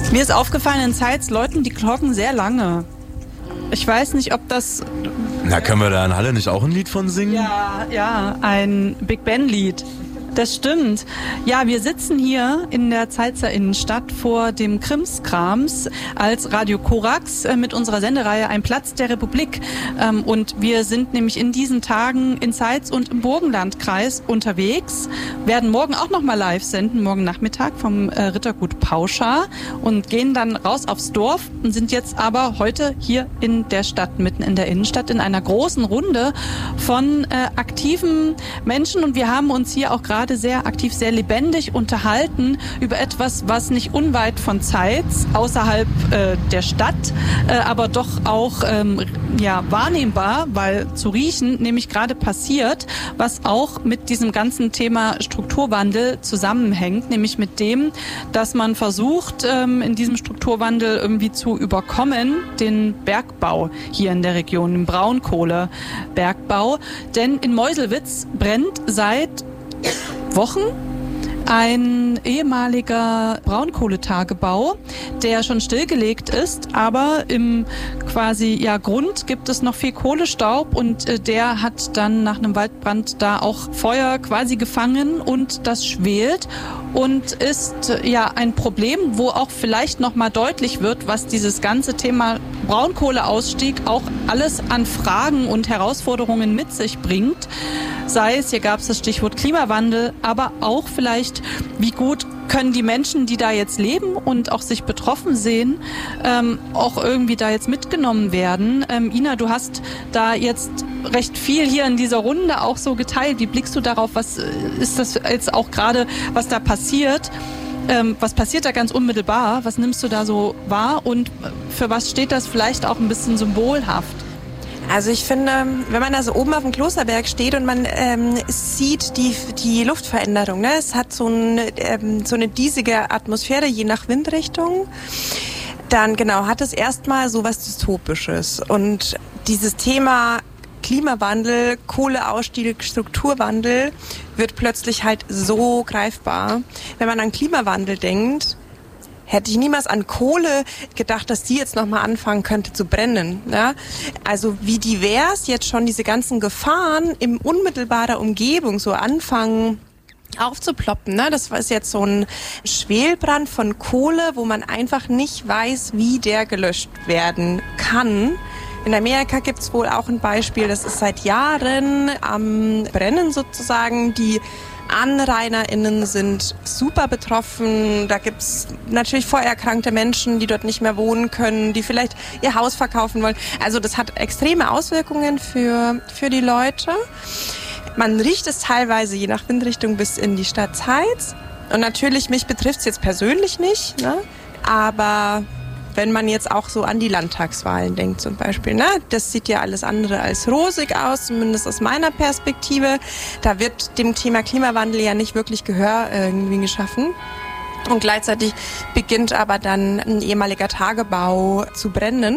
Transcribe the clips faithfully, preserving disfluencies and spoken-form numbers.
Mir ist aufgefallen, in Zeitz läuten die Glocken sehr lange. Ich weiß nicht, ob das... Na, können wir da in Halle nicht auch ein Lied von singen? Ja, ja, ein Big Ben-Lied. Das stimmt. Ja, wir sitzen hier in der Zeitzer Innenstadt vor dem Krimskrams als Radio Korax mit unserer Sendereihe Ein Platz der Republik. Und wir sind nämlich in diesen Tagen in Zeitz und im Burgenlandkreis unterwegs, werden morgen auch nochmal live senden, morgen Nachmittag vom Rittergut Pauschar und gehen dann raus aufs Dorf und sind jetzt aber heute hier in der Stadt, mitten in der Innenstadt, in einer großen Runde von äh, aktiven Menschen. Und wir haben uns hier auch gerade sehr aktiv, sehr lebendig unterhalten über etwas, was nicht unweit von Zeitz, außerhalb äh, der Stadt, äh, aber doch auch ähm, ja, wahrnehmbar, weil zu riechen, nämlich gerade passiert, was auch mit diesem ganzen Thema Strukturwandel zusammenhängt, nämlich mit dem, dass man versucht, ähm, in diesem Strukturwandel irgendwie zu überkommen, den Bergbau hier in der Region, den Braunkohlebergbau. Denn in Meuselwitz brennt seit Wochen ein ehemaliger Braunkohletagebau, der schon stillgelegt ist, aber im quasi ja Grund gibt es noch viel Kohlestaub und äh, der hat dann nach einem Waldbrand da auch Feuer quasi gefangen und das schwelt und ist äh, ja ein Problem, wo auch vielleicht noch mal deutlich wird, was dieses ganze Thema Braunkohleausstieg auch alles an Fragen und Herausforderungen mit sich bringt. Sei es, hier gab es das Stichwort Klimawandel, aber auch vielleicht, wie gut können die Menschen, die da jetzt leben und auch sich betroffen sehen, ähm, auch irgendwie da jetzt mitgenommen werden. Ähm, Ina, du hast da jetzt recht viel hier in dieser Runde auch so geteilt. Wie blickst du darauf? Was ist das jetzt auch gerade, was da passiert? Ähm, was passiert da ganz unmittelbar? Was nimmst du da so wahr? Und für was steht das vielleicht auch ein bisschen symbolhaft? Also ich finde, wenn man da so oben auf dem Klosterberg steht und man ähm, sieht die, die Luftveränderung, ne? Es hat so, ein, ähm, so eine diesige Atmosphäre, je nach Windrichtung, dann genau hat es erstmal so was Dystopisches. Und dieses Thema Klimawandel, Kohleausstieg, Strukturwandel wird plötzlich halt so greifbar. Wenn man an Klimawandel denkt, hätte ich niemals an Kohle gedacht, dass die jetzt nochmal anfangen könnte zu brennen. Ja? Also wie divers jetzt schon diese ganzen Gefahren in unmittelbarer Umgebung so anfangen aufzuploppen. Ne? Das ist jetzt so ein Schwelbrand von Kohle, wo man einfach nicht weiß, wie der gelöscht werden kann. In Amerika gibt's wohl auch ein Beispiel, das ist seit Jahren am Brennen sozusagen. Die AnrainerInnen sind super betroffen. Da gibt's natürlich vorerkrankte Menschen, die dort nicht mehr wohnen können, die vielleicht ihr Haus verkaufen wollen. Also das hat extreme Auswirkungen für, für die Leute. Man riecht es teilweise je nach Windrichtung bis in die Stadt Zeitz. Und natürlich, mich betrifft's jetzt persönlich nicht, ne? Aber wenn man jetzt auch so an die Landtagswahlen denkt zum Beispiel, ne? Das sieht ja alles andere als rosig aus, zumindest aus meiner Perspektive. Da wird dem Thema Klimawandel ja nicht wirklich Gehör irgendwie geschaffen. Und gleichzeitig beginnt aber dann ein ehemaliger Tagebau zu brennen.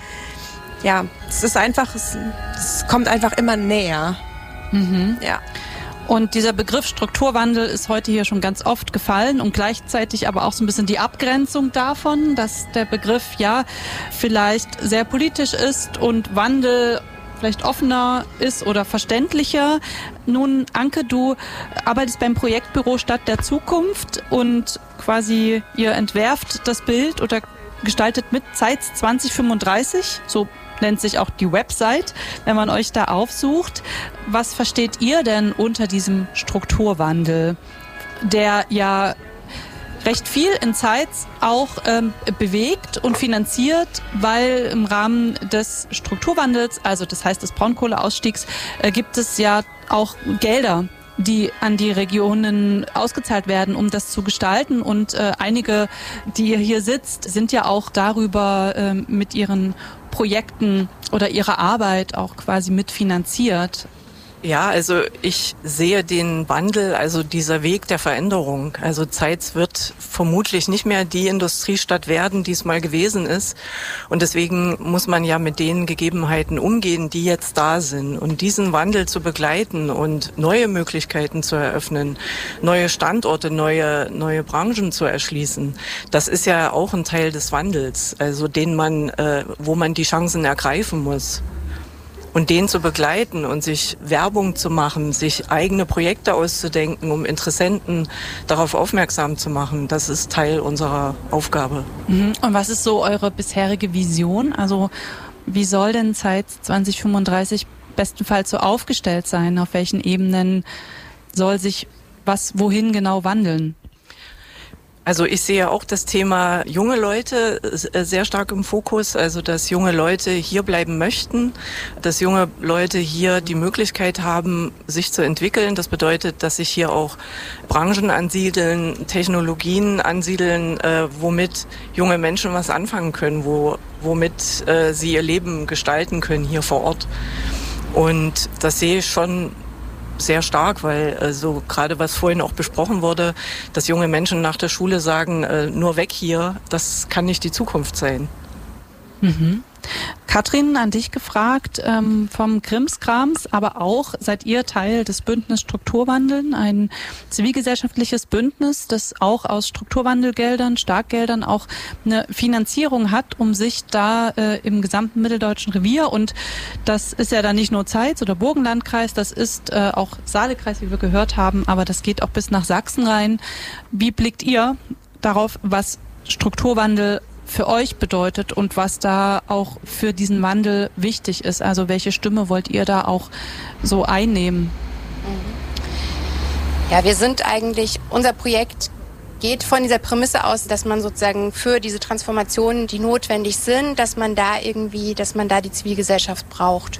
Ja, es ist einfach, es, es kommt einfach immer näher. Mhm. Ja. Und dieser Begriff Strukturwandel ist heute hier schon ganz oft gefallen und gleichzeitig aber auch so ein bisschen die Abgrenzung davon, dass der Begriff ja vielleicht sehr politisch ist und Wandel vielleicht offener ist oder verständlicher. Nun, Anke, du arbeitest beim Projektbüro Stadt der Zukunft und quasi ihr entwerft das Bild oder gestaltet mit Zeitz zwanzig fünfunddreißig, so nennt sich auch die Website, wenn man euch da aufsucht. Was versteht ihr denn unter diesem Strukturwandel, der ja recht viel in Zeitz auch ähm, bewegt und finanziert, weil im Rahmen des Strukturwandels, also das heißt des Braunkohleausstiegs, äh, gibt es ja auch Gelder, die an die Regionen ausgezahlt werden, um das zu gestalten. Und äh, einige, die ihr hier sitzt, sind ja auch darüber äh, mit ihren Projekten oder ihrer Arbeit auch quasi mitfinanziert. Ja, also ich sehe den Wandel, also dieser Weg der Veränderung. Also Zeitz wird vermutlich nicht mehr die Industriestadt werden, die es mal gewesen ist. Und deswegen muss man ja mit den Gegebenheiten umgehen, die jetzt da sind. Und diesen Wandel zu begleiten und neue Möglichkeiten zu eröffnen, neue Standorte, neue, neue Branchen zu erschließen, das ist ja auch ein Teil des Wandels, also den man, äh, wo man die Chancen ergreifen muss. Und den zu begleiten und sich Werbung zu machen, sich eigene Projekte auszudenken, um Interessenten darauf aufmerksam zu machen, das ist Teil unserer Aufgabe. Und was ist so eure bisherige Vision? Also wie soll denn Zeitz zwanzig fünfunddreißig bestenfalls so aufgestellt sein? Auf welchen Ebenen soll sich was wohin genau wandeln? Also ich sehe auch das Thema junge Leute sehr stark im Fokus, also dass junge Leute hier bleiben möchten, dass junge Leute hier die Möglichkeit haben, sich zu entwickeln. Das bedeutet, dass sich hier auch Branchen ansiedeln, Technologien ansiedeln, äh, womit junge Menschen was anfangen können, wo, womit äh, sie ihr Leben gestalten können hier vor Ort. Und das sehe ich schon sehr stark, weil äh, so gerade was vorhin auch besprochen wurde, dass junge Menschen nach der Schule sagen, äh, nur weg hier, das kann nicht die Zukunft sein. Mhm. Katrin, an dich gefragt, ähm, vom Krimskrams, aber auch seid ihr Teil des Bündnis Strukturwandeln, ein zivilgesellschaftliches Bündnis, das auch aus Strukturwandelgeldern, Starkgeldern auch eine Finanzierung hat, um sich da äh, im gesamten mitteldeutschen Revier, und das ist ja dann nicht nur Zeitz oder Burgenlandkreis, das ist äh, auch Saalekreis, wie wir gehört haben, aber das geht auch bis nach Sachsen rein. Wie blickt ihr darauf, was Strukturwandel für euch bedeutet und was da auch für diesen Wandel wichtig ist? Also welche Stimme wollt ihr da auch so einnehmen? Ja, wir sind eigentlich, unser Projekt geht von dieser Prämisse aus, dass man sozusagen für diese Transformationen, die notwendig sind, dass man da irgendwie, dass man da die Zivilgesellschaft braucht.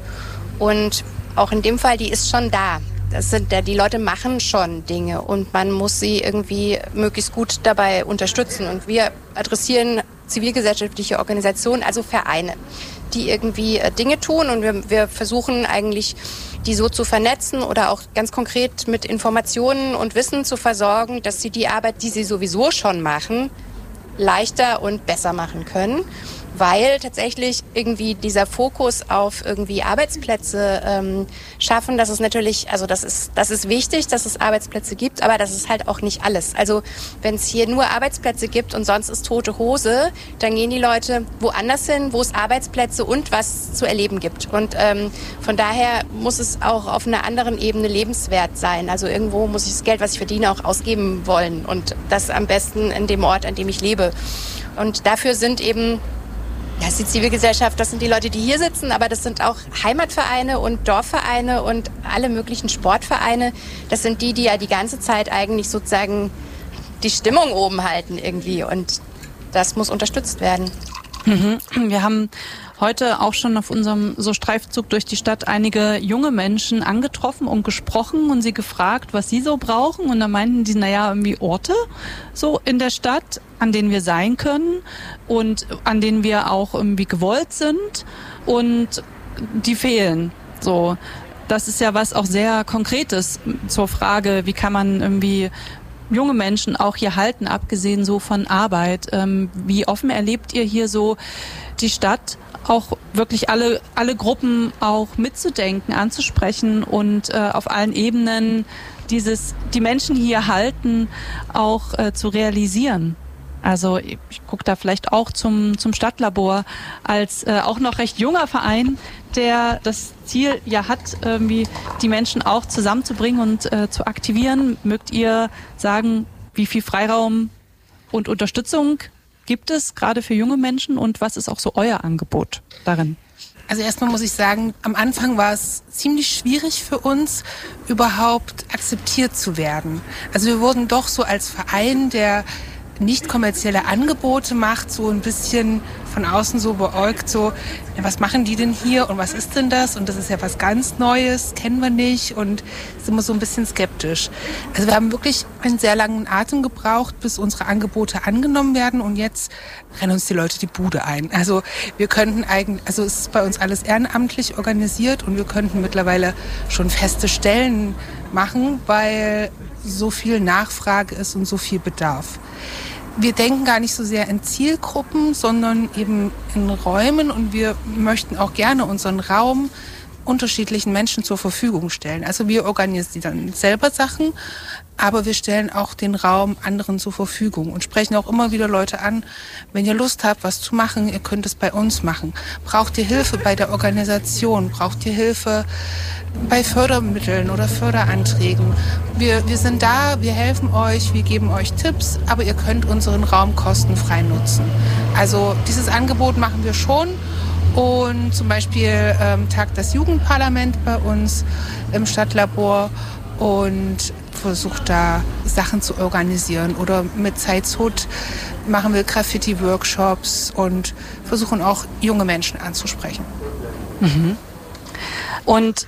Und auch in dem Fall, die ist schon da. Das sind, die Leute machen schon Dinge und man muss sie irgendwie möglichst gut dabei unterstützen. Und wir adressieren zivilgesellschaftliche Organisationen, also Vereine, die irgendwie Dinge tun, und wir, wir versuchen eigentlich, die so zu vernetzen oder auch ganz konkret mit Informationen und Wissen zu versorgen, dass sie die Arbeit, die sie sowieso schon machen, leichter und besser machen können. Weil tatsächlich irgendwie dieser Fokus auf irgendwie Arbeitsplätze ähm, schaffen, das ist natürlich, also das ist, das ist wichtig, dass es Arbeitsplätze gibt, aber das ist halt auch nicht alles. Also wenn es hier nur Arbeitsplätze gibt und sonst ist tote Hose, dann gehen die Leute woanders hin, wo es Arbeitsplätze und was zu erleben gibt. Und ähm, von daher muss es auch auf einer anderen Ebene lebenswert sein. Also irgendwo muss ich das Geld, was ich verdiene, auch ausgeben wollen, und das am besten in dem Ort, an dem ich lebe. Und dafür sind eben Das ist die Zivilgesellschaft, das sind die Leute, die hier sitzen, aber das sind auch Heimatvereine und Dorfvereine und alle möglichen Sportvereine. Das sind die, die ja die ganze Zeit eigentlich sozusagen die Stimmung oben halten irgendwie, und das muss unterstützt werden. Mhm. Wir haben heute auch schon auf unserem so Streifzug durch die Stadt einige junge Menschen angetroffen und gesprochen und sie gefragt, was sie so brauchen. Und da meinten die, naja, irgendwie Orte so in der Stadt, an denen wir sein können und an denen wir auch irgendwie gewollt sind, und die fehlen. So, das ist ja was auch sehr Konkretes zur Frage, wie kann man irgendwie junge Menschen auch hier halten, abgesehen so von Arbeit. Ähm, wie offen erlebt ihr hier so die Stadt, auch wirklich alle alle Gruppen auch mitzudenken, anzusprechen und äh, auf allen Ebenen dieses die Menschen hier halten auch äh, zu realisieren? Also ich, ich gucke da vielleicht auch zum zum Stadtlabor als äh, auch noch recht junger Verein, der das Ziel ja hat, irgendwie die Menschen auch zusammenzubringen und äh, zu aktivieren. Mögt ihr sagen, wie viel Freiraum und Unterstützung gibt es gerade für junge Menschen, und was ist auch so euer Angebot darin? Also erstmal muss ich sagen, am Anfang war es ziemlich schwierig für uns, überhaupt akzeptiert zu werden. Also wir wurden doch so als Verein, der nicht kommerzielle Angebote macht, so ein bisschen von außen so beäugt, so, ja, was machen die denn hier und was ist denn das? Und das ist ja was ganz Neues, kennen wir nicht und ist immer so ein bisschen skeptisch. Also wir haben wirklich einen sehr langen Atem gebraucht, bis unsere Angebote angenommen werden und jetzt rennen uns die Leute die Bude ein. Also wir könnten eigentlich, also es ist bei uns alles ehrenamtlich organisiert und wir könnten mittlerweile schon feste Stellen machen, weil so viel Nachfrage ist und so viel Bedarf. Wir denken gar nicht so sehr in Zielgruppen, sondern eben in Räumen und wir möchten auch gerne unseren Raum unterschiedlichen Menschen zur Verfügung stellen. Also wir organisieren selber Sachen, aber wir stellen auch den Raum anderen zur Verfügung und sprechen auch immer wieder Leute an, wenn ihr Lust habt, was zu machen, ihr könnt es bei uns machen. Braucht ihr Hilfe bei der Organisation? Braucht ihr Hilfe bei Fördermitteln oder Förderanträgen? Wir, wir sind da, wir helfen euch, wir geben euch Tipps, aber ihr könnt unseren Raum kostenfrei nutzen. Also dieses Angebot machen wir schon. Und zum Beispiel ähm, tagt das Jugendparlament bei uns im Stadtlabor und versucht da Sachen zu organisieren. Oder mit Zeitshut machen wir Graffiti-Workshops und versuchen auch junge Menschen anzusprechen. Mhm. Und